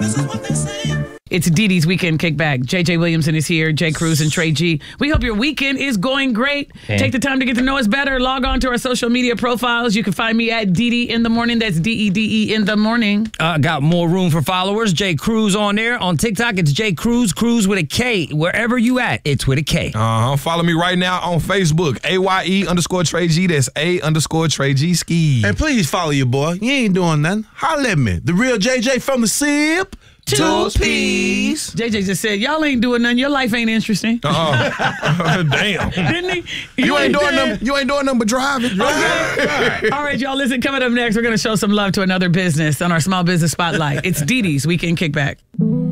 It's Dee Dee's Weekend Kickback. JJ Williamson is here, Jay Cruz and Trey G. We hope your weekend is going great. Take the time to get to know us better. Log on to our social media profiles. You can find me at Dee Dee in the morning. That's DEDE in the morning. Got more room for followers. Jay Cruz on there. On TikTok, it's Jay Cruz, Cruz with a K. Wherever you at, it's with a K. Follow me right now on Facebook, AYE_Trey G. That's A_Trey G ski. And please follow your boy. You ain't doing nothing. Holla at me. The real JJ from the SIP. Two P's. JJ just said, y'all ain't doing nothing. Your life ain't interesting. Damn. Didn't he? You ain't doing nothing but driving. All right, y'all, listen, coming up next, we're going to show some love to another business on our Small Business Spotlight. It's Dee Dee's Weekend Kickback.